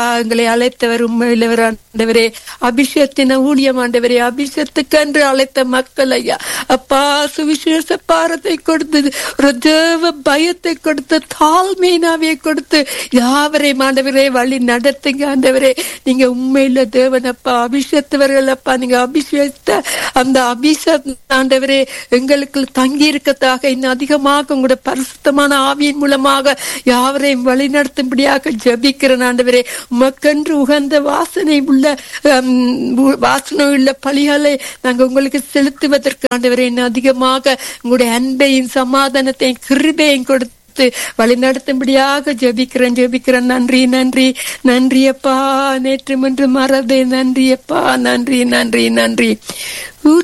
எங்களை அழைத்தவர் உண்மையிலவர் ஆண்டவரே. அபிஷேகத்தின ஊழியம் ஆண்டவரே, அபிஷேகத்துக்கென்று அழைத்த மக்கள் ஐயா அப்பா, சுவிசேஷ பாரத்தை கொடுத்து, ஒரு தேவ பயத்தை கொடுத்து, தாழ்மையினாவே கொடுத்து, யாவரையும் ஆண்டவரே வழி நடத்துங்க ஆண்டவரே. நீங்க உண்மையில தேவன் அப்பா, அபிஷேகத்தவர்கள் அப்பா. நீங்க அபிஷேகத்த அந்த அபிஷேகம் ஆண்டவரே எங்களுக்கு தங்கி இருக்கத்தாக இன்னும் அதிகமாக உங்களுடைய பரிசுத்தமான ஆவியின் மூலமாக யாவரையும் வழி நடத்தும்படியாக ஜெபிக்கிறேன் ஆண்டவரே. உமக்கென்று உகந்த வாசனை உள்ள பலிகளை நாங்கள் உங்களுக்கு செலுத்துவதற்கு ஆண்டவரே இன்னும் அதிகமாக உங்களுடைய அன்பையும் சமாதானத்தையும் கிருபையும் கொடுத்து வழி நடத்தும்படியாக ஜெபிக்கிறேன். நன்றி நன்றி நன்றி அப்பா. நேற்று முன்று மறந்தே. நன்றி அப்பா. நன்றி நன்றி நன்றி.